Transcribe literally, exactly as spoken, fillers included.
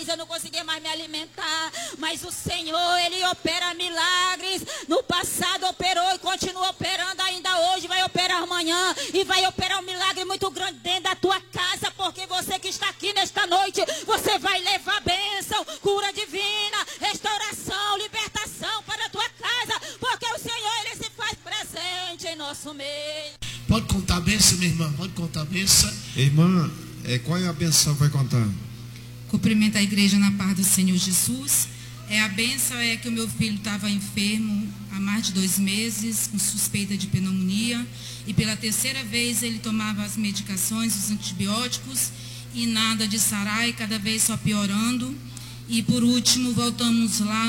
eu não conseguia mais me alimentar. Mas o Senhor, Ele opera milagres. No passado operou e continua operando ainda hoje. Vai operar amanhã e vai operar um milagre muito grande dentro da tua casa. Porque você que está aqui nesta noite, você vai levar bênção, cura divina, restauração, libertação para a tua casa. Porque o Senhor, Ele se faz presente em nosso meio. Pode contar a bênção, minha irmã? Pode contar a bênção? Irmã, é, qual é a bênção que vai contar? Cumprimento a igreja na paz do Senhor Jesus. É, a bênção é que o meu filho estava enfermo há mais de dois meses, com suspeita de pneumonia. E pela terceira vez ele tomava as medicações, os antibióticos, e nada de sarar, e cada vez só piorando. E por último, voltamos lá